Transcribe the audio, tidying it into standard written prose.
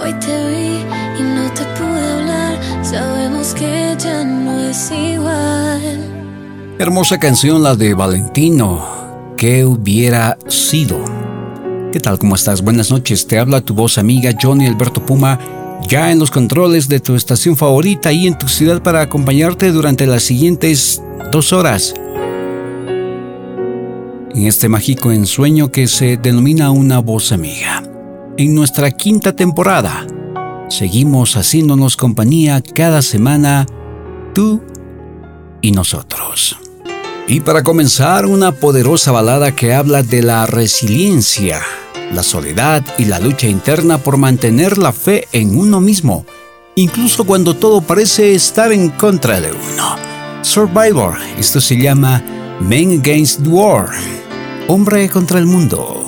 Hoy te vi y no te pude hablar. Sabemos que ya no es igual. Hermosa canción la de Valentino, ¿qué hubiera sido? ¿Qué tal? ¿Cómo estás? Buenas noches, te habla tu voz amiga Johnny Alberto Puma, ya en los controles de tu estación favorita y en tu ciudad para acompañarte durante las siguientes 2 horas. En este mágico ensueño que se denomina Una Voz Amiga. En nuestra 5ª temporada, seguimos haciéndonos compañía cada semana, tú y nosotros. Y para comenzar, una poderosa balada que habla de la resiliencia, la soledad y la lucha interna por mantener la fe en uno mismo, incluso cuando todo parece estar en contra de uno. Survivor, esto se llama Men Against the World, hombre contra el mundo.